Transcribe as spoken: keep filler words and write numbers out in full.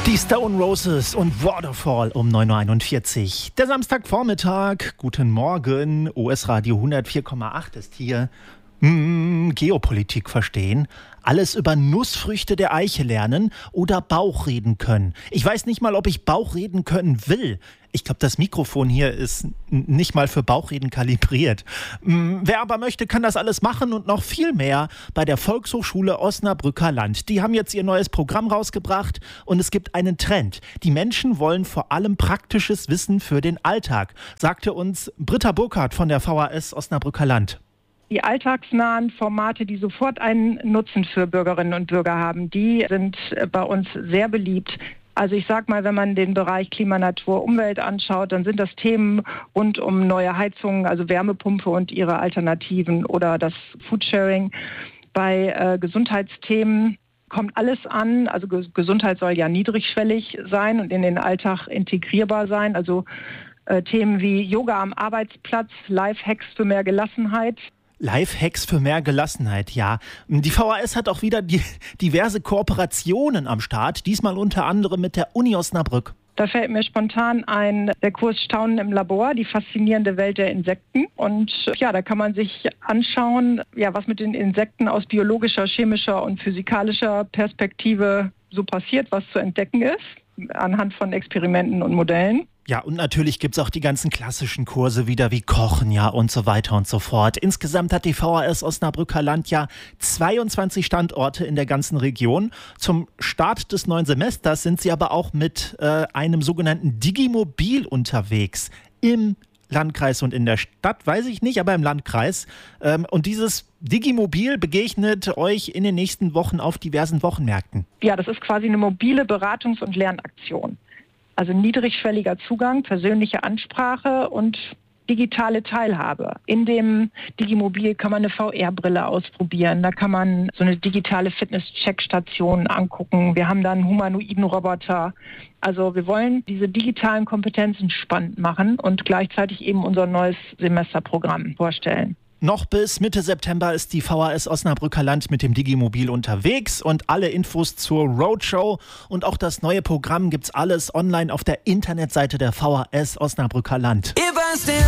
Die Stone Roses und Waterfall um neun Uhr einundvierzig. Der Samstagvormittag. Guten Morgen. O S Radio hundertvier Komma acht ist hier. Hm, Geopolitik verstehen, alles über Nussfrüchte der Eiche lernen oder Bauch reden können. Ich weiß nicht mal, ob ich Bauch reden können will. Ich glaube, das Mikrofon hier ist nicht mal für Bauchreden kalibriert. Hm, wer aber möchte, kann das alles machen und noch viel mehr bei der Volkshochschule Osnabrücker Land. Die haben jetzt ihr neues Programm rausgebracht und es gibt einen Trend. Die Menschen wollen vor allem praktisches Wissen für den Alltag, sagte uns Britta Burkhardt von der V H S Osnabrücker Land. Die alltagsnahen Formate, die sofort einen Nutzen für Bürgerinnen und Bürger haben, die sind bei uns sehr beliebt. Also ich sag mal, wenn man den Bereich Klima, Natur, Umwelt anschaut, dann sind das Themen rund um neue Heizungen, also Wärmepumpe und ihre Alternativen oder das Foodsharing. Bei äh, Gesundheitsthemen kommt alles an. Also Ge- Gesundheit soll ja niedrigschwellig sein und in den Alltag integrierbar sein. Also äh, Themen wie Yoga am Arbeitsplatz, Lifehacks für mehr Gelassenheit. Lifehacks für mehr Gelassenheit, ja. Die V H S hat auch wieder die, diverse Kooperationen am Start, diesmal unter anderem mit der Uni Osnabrück. Da fällt mir spontan ein, der Kurs Staunen im Labor, die faszinierende Welt der Insekten. Und ja, da kann man sich anschauen, ja, was mit den Insekten aus biologischer, chemischer und physikalischer Perspektive so passiert, was zu entdecken ist, anhand von Experimenten und Modellen. Ja, und natürlich gibt's auch die ganzen klassischen Kurse wieder wie Kochen, ja, und so weiter und so fort. Insgesamt hat die V H S Osnabrücker Land ja zweiundzwanzig Standorte in der ganzen Region. Zum Start des neuen Semesters sind sie aber auch mit äh, einem sogenannten Digimobil unterwegs. Im Landkreis und in der Stadt, weiß ich nicht, aber im Landkreis. Ähm, und dieses Digimobil begegnet euch in den nächsten Wochen auf diversen Wochenmärkten. Ja, das ist quasi eine mobile Beratungs- und Lernaktion. Also niedrigschwelliger Zugang, persönliche Ansprache und digitale Teilhabe. In dem Digimobil kann man eine V R-Brille ausprobieren. Da kann man so eine digitale Fitness-Check-Station angucken. Wir haben da einen humanoiden Roboter. Also wir wollen diese digitalen Kompetenzen spannend machen und gleichzeitig eben unser neues Semesterprogramm vorstellen. Noch bis Mitte September ist die V H S Osnabrücker Land mit dem Digimobil unterwegs und alle Infos zur Roadshow und auch das neue Programm gibt's alles online auf der Internetseite der V H S Osnabrücker Land.